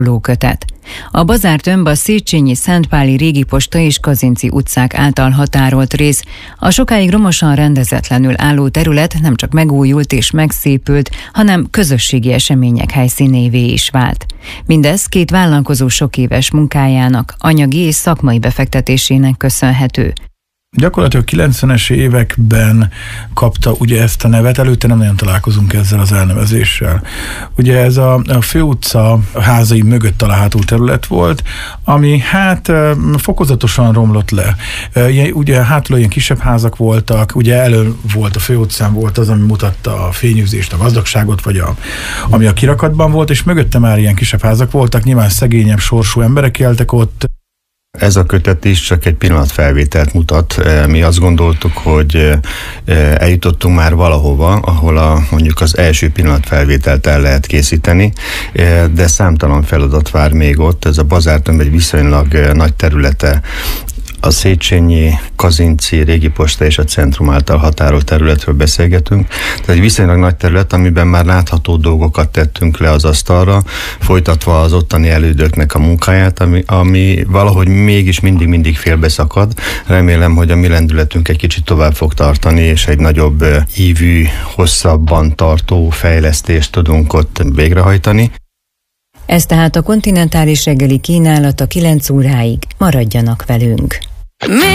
lókötet. A bazártömb a Széchenyi, Szentpáli, Régiposta és Kazinczy utcák által határolt rész. A sokáig romosan rendezetlenül álló terület nem csak megújult és megszépült, hanem közösségi események helyszínévé is vált. Mindez két vállalkozó sok éves munkájának, anyagi és szakmai befektetésének köszönhető. Gyakorlatilag 90-es években kapta ugye ezt a nevet, előtte nem nagyon találkozunk ezzel az elnevezéssel. Ugye ez a főutca házai mögött található terület volt, ami fokozatosan romlott le. Ugye hátul olyan kisebb házak voltak, ugye elő volt a főutcán volt az, ami mutatta a fényűzést, a gazdagságot, vagy ami a kirakatban volt, és mögötte már ilyen kisebb házak voltak, nyilván szegényebb sorsú emberek éltek ott. Ez a kötet is csak egy pillanatfelvételt mutat. Mi azt gondoltuk, hogy eljutottunk már valahova, ahol mondjuk az első pillanatfelvételt el lehet készíteni, de számtalan feladat vár még ott. Ez a bazártömb egy viszonylag nagy területe. A Széchenyi, Kazinczy, Régiposta és a centrum által határolt területről beszélgetünk. Tehát egy viszonylag nagy terület, amiben már látható dolgokat tettünk le az asztalra, folytatva az ottani elődöknek a munkáját, ami valahogy mégis mindig félbeszakad. Remélem, hogy a mi lendületünk egy kicsit tovább fog tartani, és egy nagyobb ívű, hosszabban tartó fejlesztést tudunk ott végrehajtani. Ez tehát a kontinentális reggeli kínálata 9 óráig. Maradjanak velünk!